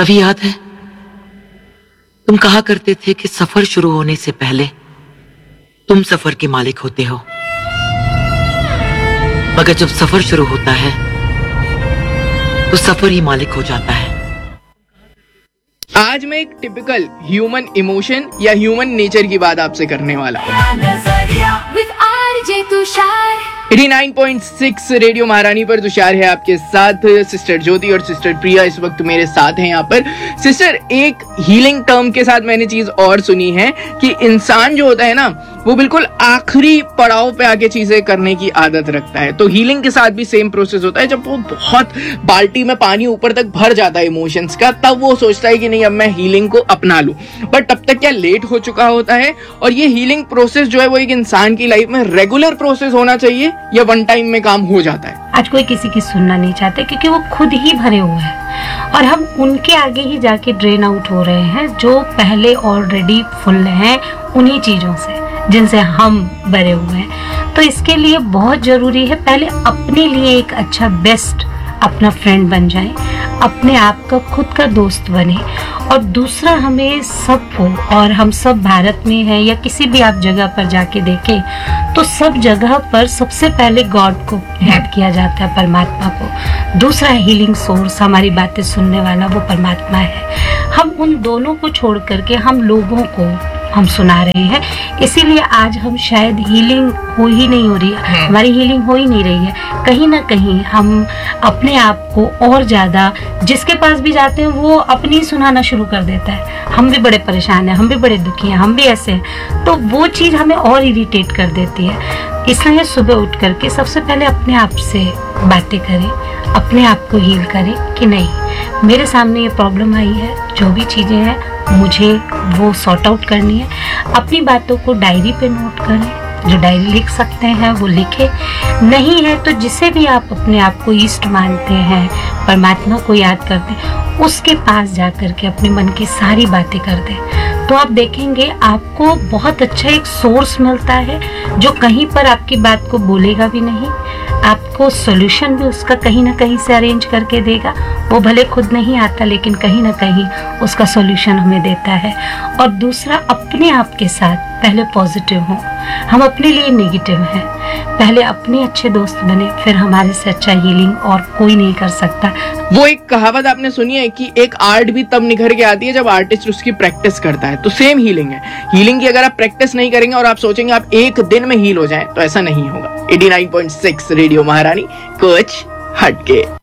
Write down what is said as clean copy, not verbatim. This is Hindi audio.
रवि, याद है तुम कहा करते थे कि सफर शुरू होने से पहले तुम सफर के मालिक होते हो, मगर जब सफर शुरू होता है तो सफर ही मालिक हो जाता है। आज मैं एक टिपिकल ह्यूमन इमोशन या ह्यूमन नेचर की बात आपसे करने वाला हूँ। 89.6 रेडियो महारानी पर तुषार है आपके साथ। सिस्टर ज्योति और सिस्टर प्रिया इस वक्त मेरे साथ हैं यहाँ पर। सिस्टर, एक हीलिंग टर्म के साथ मैंने चीज और सुनी है कि इंसान जो होता है ना, वो बिल्कुल आखिरी पड़ाव पे आके चीजें करने की आदत रखता है। तो हीलिंग के साथ भी सेम प्रोसेस होता है। जब वो बहुत बाल्टी में पानी ऊपर तक भर जाता है इमोशंस का, तब वो सोचता है कि नहीं, अब मैं हीलिंग को अपना लूं। बट तब तक क्या लेट हो चुका होता है। और ये हीलिंग प्रोसेस जो है वो एक इंसान की लाइफ में रेगुलर प्रोसेस होना चाहिए या वन टाइम में काम हो जाता है? आज कोई किसी की सुनना नहीं चाहते क्योंकि वो खुद ही भरे हुए हैं और हम उनके आगे ही जाके ड्रेन आउट हो रहे हैं जो पहले ऑलरेडी फुल हैं उन्हीं चीजों से जिनसे हम भरे हुए हैं। तो इसके लिए बहुत जरूरी है पहले अपने लिए एक अच्छा बेस्ट अपना फ्रेंड बन जाए, अपने आप का खुद का दोस्त बने। और दूसरा, हमें सबको, और हम सब भारत में हैं या किसी भी आप जगह पर जाके देखें तो सब जगह पर सबसे पहले गॉड को याद किया जाता है, परमात्मा को। दूसरा हीलिंग सोर्स, हमारी बातें सुनने वाला, वो परमात्मा है। हम उन दोनों को छोड़ करके हम लोगों को हम सुना रहे हैं। इसीलिए आज हम शायद हीलिंग हो ही नहीं हो रही है, हमारी हीलिंग हो ही नहीं रही है। कहीं ना कहीं हम अपने आप को और ज्यादा, जिसके पास भी जाते हैं वो अपनी सुनाना शुरू कर देता है, हम भी बड़े परेशान हैं, हम भी बड़े दुखी हैं, हम भी ऐसे हैं। तो वो चीज हमें और इरिटेट कर देती है। इसलिए सुबह उठ करके सबसे पहले अपने आप से बातें करें, अपने आप को हील करें कि नहीं, मेरे सामने ये प्रॉब्लम आई है, जो भी चीजें हैं मुझे वो सॉर्ट आउट करनी है। अपनी बातों को डायरी पे नोट करें, जो डायरी लिख सकते हैं वो लिखें, नहीं है तो जिसे भी आप अपने आप को ईष्ट मानते हैं, परमात्मा को याद करते हैं, उसके पास जाकर के अपने मन की सारी बातें कर दें। तो आप देखेंगे आपको बहुत अच्छा एक सोर्स मिलता है जो कहीं पर आपकी बात को बोलेगा भी नहीं, आपको सॉल्यूशन भी उसका कहीं ना कहीं से अरेंज करके देगा। वो भले खुद नहीं आता लेकिन कहीं ना कहीं उसका सॉल्यूशन हमें देता है। और दूसरा, अपने आप के साथ पहले पॉजिटिव हो। हम अपने लिए नेगेटिव हैं, पहले अपने अच्छे दोस्त बने, फिर हमारे से अच्छा हीलिंग और कोई नहीं कर सकता। वो एक कहावत आपने सुनी है कि एक आर्ट भी तब निखर के आती है जब आर्टिस्ट उसकी प्रैक्टिस करता है। तो सेम हीलिंग है। हीलिंग की अगर आप प्रैक्टिस नहीं करेंगे और आप सोचेंगे आप एक दिन में हील हो जाएं, तो ऐसा नहीं होगा। 89.6 रेडियो महारानी, कुछ हटके।